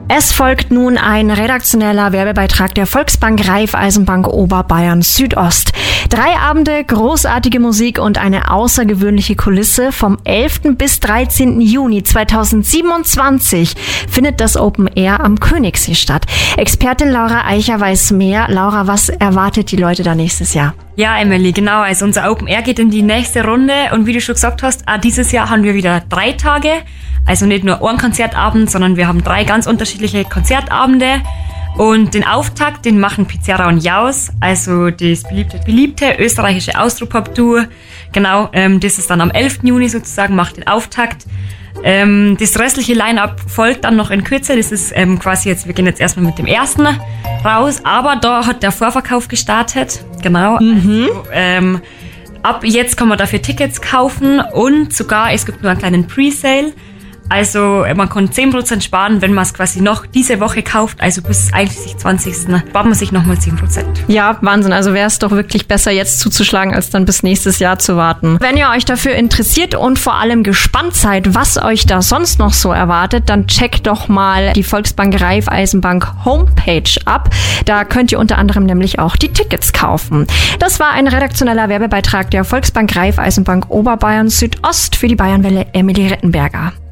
Es folgt nun ein redaktioneller Werbebeitrag der Volksbank Raiffeisenbank Oberbayern Südost. 3 Abende, großartige Musik und eine außergewöhnliche Kulisse. Vom 11. bis 13. Juni 2027 findet das Open Air am Königssee statt. Expertin Laura Eicher weiß mehr. Laura, was erwartet die Leute da nächstes Jahr? Ja, Emily, genau. Also unser Open Air geht in die nächste Runde und wie du schon gesagt hast, dieses Jahr haben wir wieder 3 Tage. Also nicht nur ein Konzertabend, sondern wir haben 3 ganz unterschiedliche Konzertabende. Und den Auftakt, den machen Pizarra und Jaus, also das beliebte österreichische Austropop-Duo. Genau, das ist dann am 11. Juni sozusagen, macht den Auftakt. Das restliche Line-Up folgt dann noch in Kürze. Das ist quasi jetzt, wir gehen jetzt erstmal mit dem ersten raus, aber da hat der Vorverkauf gestartet. Genau. Also, ab jetzt kann man dafür Tickets kaufen und sogar, es gibt nur einen kleinen Pre-Sale. Also man kann 10% sparen, wenn man es quasi noch diese Woche kauft, also bis einschließlich 20. spart man sich nochmal 10%. Ja, Wahnsinn. Also wäre es doch wirklich besser, jetzt zuzuschlagen, als dann bis nächstes Jahr zu warten. Wenn ihr euch dafür interessiert und vor allem gespannt seid, was euch da sonst noch so erwartet, dann checkt doch mal die Volksbank Raiffeisenbank Homepage ab. Da könnt ihr unter anderem nämlich auch die Tickets kaufen. Das war ein redaktioneller Werbebeitrag der Volksbank Raiffeisenbank Oberbayern Südost für die Bayernwelle Emily Rettenberger.